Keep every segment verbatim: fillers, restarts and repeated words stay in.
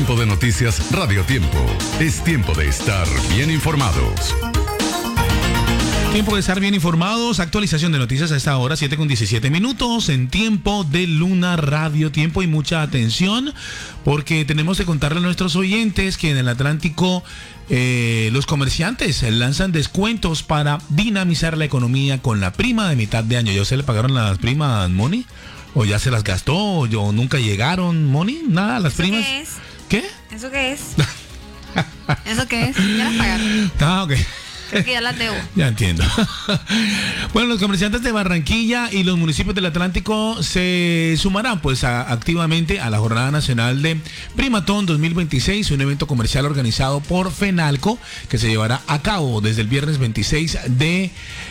Tiempo de noticias Radio Tiempo. Es tiempo de estar bien informados. Tiempo de estar bien informados. Actualización de noticias a esta hora, siete con diecisiete minutos, en Tiempo de Luna Radio Tiempo. Y mucha atención, porque tenemos que contarle a nuestros oyentes que en el Atlántico eh, los comerciantes lanzan descuentos para dinamizar la economía con la prima de mitad de año. ¿Ya se le pagaron las primas, Moni? ¿O ya se las gastó? ¿O yo, nunca llegaron, Moni? Nada, las ¿Eso primas. qué es? ¿Qué? ¿Eso qué es? ¿Eso qué es? Ya las pagaron. Ah, ok. Creo que ya las debo. Ya entiendo. Bueno, los comerciantes de Barranquilla y los municipios del Atlántico se sumarán pues a, activamente a la Jornada Nacional de Primatón dos mil veintiséis, un evento comercial organizado por FENALCO que se llevará a cabo desde el viernes veintiséis de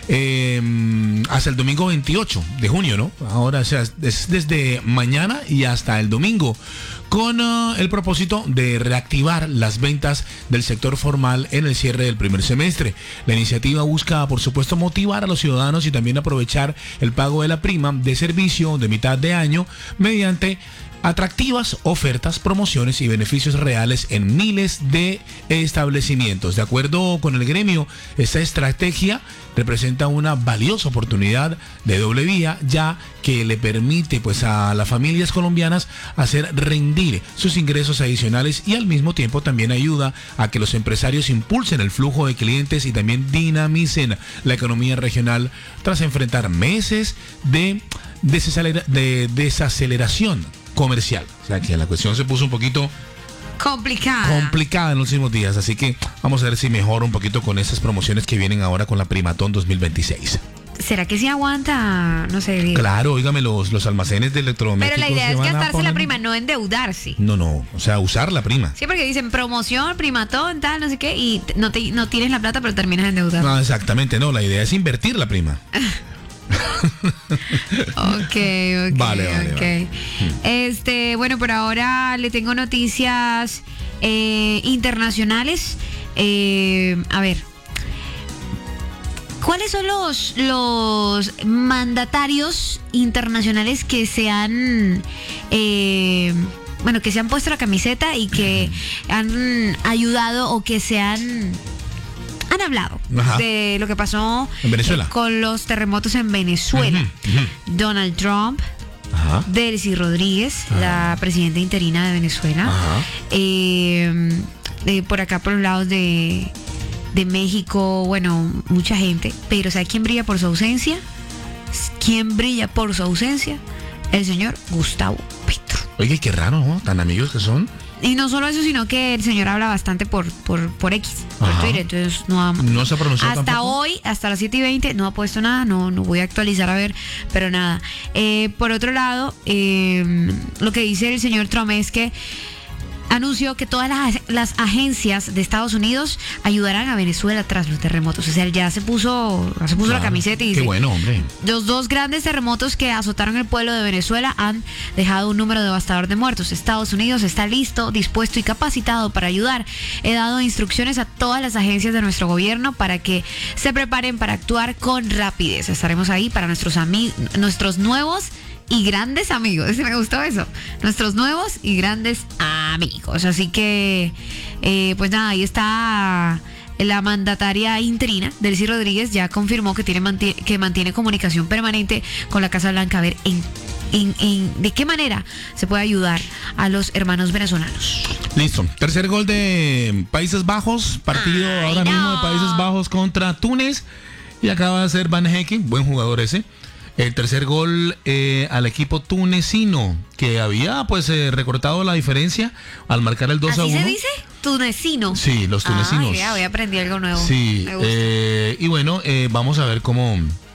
eh, hasta el domingo veintiocho de junio, ¿no? Ahora, o sea, es desde mañana y hasta el domingo, con uh, el propósito de reactivar las ventas del sector formal en el cierre del primer semestre. La iniciativa busca, por supuesto, motivar a los ciudadanos y también aprovechar el pago de la prima de servicio de mitad de año mediante atractivas ofertas, promociones y beneficios reales en miles de establecimientos. De acuerdo con el gremio, esta estrategia representa una valiosa oportunidad de doble vía, ya que le permite pues a las familias colombianas hacer rendir sus ingresos adicionales y al mismo tiempo también ayuda a que los empresarios impulsen el flujo de clientes y también dinamicen la economía regional tras enfrentar meses de, desacelera- de desaceleración comercial. O sea que la cuestión se puso un poquito Complicada. complicada en los últimos días, así que vamos a ver si mejora un poquito con esas promociones que vienen ahora con la Primatón dos mil veintiséis. ¿Será que sí aguanta? No sé. Digo. Claro, óigame, los, los almacenes de electrodomésticos. Pero la idea se es van a gastarse poner- la prima, no endeudarse. No, no, o sea, usar la prima. Sí, porque dicen promoción, primatón, tal, no sé qué, y t- no, te, no tienes la plata, pero terminas endeudado. No, exactamente, no, la idea es invertir la prima. Ok, ok. Vale, vale, ok. vale. Este, bueno, por ahora le tengo noticias eh, internacionales. Eh, a ver. ¿Cuáles son los, los mandatarios internacionales que se han eh, bueno, que se han puesto la camiseta y que han ayudado o que se han han hablado Ajá. de lo que pasó En Venezuela. eh, con los terremotos en Venezuela? Ujú, ujú. Donald Trump, Ajá. Delcy Rodríguez, la presidenta interina de Venezuela, Ajá. eh, eh, por acá por los lados de, de México, bueno, mucha gente, pero ¿sabe quién brilla por su ausencia? ¿Quién brilla por su ausencia? El señor Gustavo Petro. Oye, qué raro, ¿no? Tan amigos que son. Y no solo eso, sino que el señor habla bastante por, por, por X, por Ajá. Twitter, entonces no ha, No se ha pronunciado hasta tampoco. hoy, hasta las siete y veinte, no ha puesto nada, no, no voy a actualizar a ver, pero nada. Eh, por otro lado, eh, lo que dice el señor Trump es que anunció que todas las, las agencias de Estados Unidos ayudarán a Venezuela tras los terremotos. O sea, él ya se puso, se puso Claro. la camiseta y dice, Qué bueno, hombre. los dos grandes terremotos que azotaron el pueblo de Venezuela han dejado un número devastador de muertos. Estados Unidos está listo, dispuesto y capacitado para ayudar. He dado instrucciones a todas las agencias de nuestro gobierno para que se preparen para actuar con rapidez. Estaremos ahí para nuestros amigos, nuestros nuevos y grandes amigos. Me gustó eso. Nuestros nuevos y grandes amigos. Así que, eh, pues nada, ahí está. La mandataria interina, Delcy Rodríguez, ya confirmó que tiene manti- que mantiene comunicación permanente con la Casa Blanca a ver en, en, en de qué manera se puede ayudar a los hermanos venezolanos. Listo. Tercer gol de Países Bajos. Partido Ay, ahora mismo no. de Países Bajos contra Túnez. Y acaba de hacer Van Hekken, buen jugador ese. El tercer gol eh, al equipo tunecino, que había pues eh, recortado la diferencia al marcar el dos a ¿Así uno. se dice? Tunecino. Sí, los tunecinos. Ah, ya, voy a aprender algo nuevo. Sí, Me gusta. eh, y bueno, eh, vamos a ver cómo,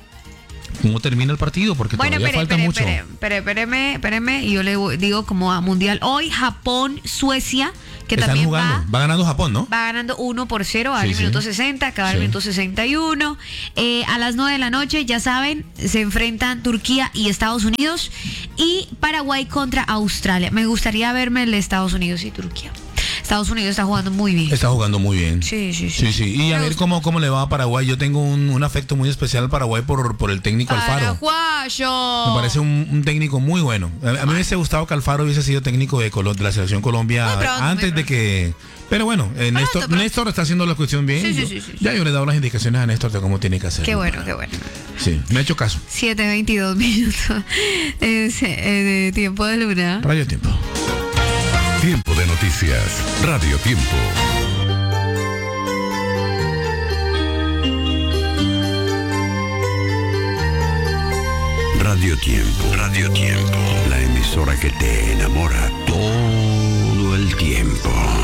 cómo termina el partido, porque Bueno, todavía espere, falta espere, mucho. espere, espere, espéreme, espéreme, y yo le voy- digo como a Mundial hoy, Japón, Suecia, que Están también jugando, va, va ganando Japón, ¿no? va ganando uno por cero al Sí, sí. minuto sesenta, acaba el Sí. minuto sesenta y uno. Eh, a las nueve de la noche, ya saben, se enfrentan Turquía y Estados Unidos, y Paraguay contra Australia. Me gustaría verme el de Estados Unidos y Turquía. Estados Unidos está jugando muy bien. Está jugando muy bien. Sí, sí, sí. Sí, sí. Y a ver cómo, cómo le va a Paraguay. Yo tengo un, un afecto muy especial al Paraguay por, por el técnico Alfaro. Paraguayo. Me parece un, un técnico muy bueno. A, a mí me hubiese gustado que Alfaro hubiese sido técnico de, Colo- de la selección Colombia Muy pronto, antes muy de que... Pero bueno, eh, Néstor, pronto. Néstor está haciendo la cuestión bien. Sí, sí, Yo- sí, sí, sí. Ya yo le he dado las indicaciones a Néstor de cómo tiene que hacer. Qué bueno, qué bueno. Sí, me ha hecho caso. siete veintidós minutos. Es, eh, de tiempo de luna. Radio Tiempo. Tiempo de noticias. Radio Tiempo. Radio Tiempo. Radio Tiempo. La emisora que te enamora todo el tiempo.